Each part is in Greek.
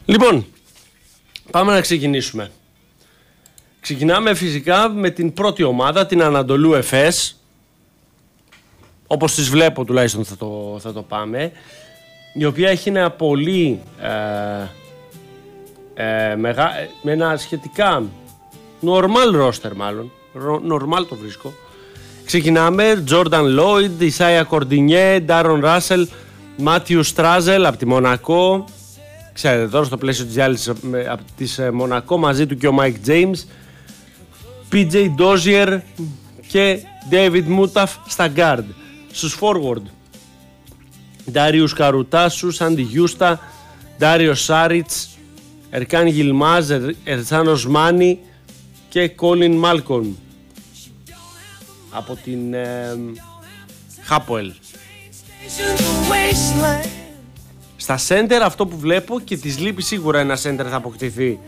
Λοιπόν, πάμε να ξεκινήσουμε. Ξεκινάμε φυσικά με την πρώτη ομάδα, την Ανατολού Εφές. Όπως τις βλέπω τουλάχιστον θα το πάμε. Η οποία έχει ένα πολύ με ένα σχετικά normal roster μάλλον. Normal το βρίσκω. Ξεκινάμε Jordan Lloyd, Isaiah Cordigné, Darren Russell, Matthew Strazel από τη Μονακό. Ξέρετε τώρα στο πλαίσιο της διάλυσης από της Μονακό, μαζί του και ο Mike James, PJ Dozier και David Moutaf στα guard. Στους forward Darius Karutasu, Andy Justa, Dario Saric, Erkan Yilmaz, Ercan Osmani και Colin Malcolm από την Hapoel. Στα center αυτό που βλέπω, και της λείπει σίγουρα ένα center θα αποκτηθεί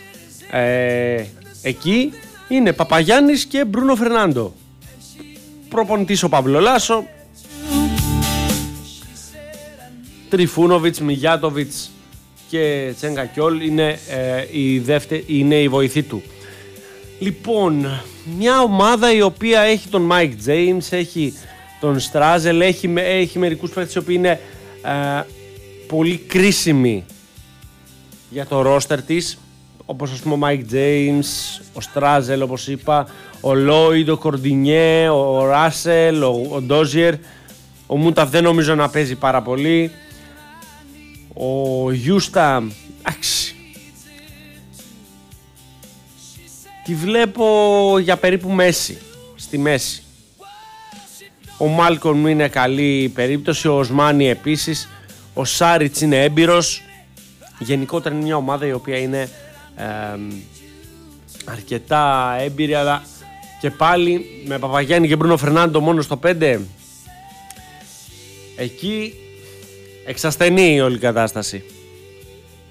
εκεί, είναι Παπαγιάννης και Μπρούνο Φερνάντο. Προπονητής ο Παυλολάσο, Τριφούνοβιτς, Μιγιάτοβιτς και Τσενγκακιόλ είναι η βοηθή του. Λοιπόν, μια ομάδα η οποία έχει τον Mike James, έχει τον Strazel, έχει μερικούς παίκτες οι οποίοι είναι πολύ κρίσιμοι για το roster της, όπως ας πούμε ο Mike James, ο Strazel όπως είπα, ο Lloyd, ο Cordigné, ο Russell, ο Dozier. Ο Moutaf δεν νομίζω να παίζει πάρα πολύ. Ο Justa, εντάξει, τη βλέπω για περίπου μέση, στη μέση. Ο Malcolm είναι καλή περίπτωση, ο Osmani επίσης, ο Saric είναι έμπειρος. Γενικότερα είναι μια ομάδα η οποία είναι αρκετά έμπειρη, αλλά και πάλι με Παπαγιάννη και Μπρούνο Φερνάντο μόνο στο 5, εκεί εξασθενεί η όλη κατάσταση.